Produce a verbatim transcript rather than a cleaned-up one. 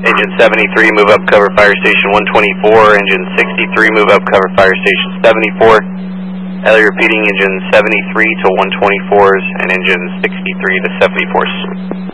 Engine seventy-three, move up, cover fire station one twenty-four. Engine sixty-three, move up, cover fire station seventy-four. Ellie repeating, engine seventy-three to one twenty-fours and engine sixty-three to seventy-fours.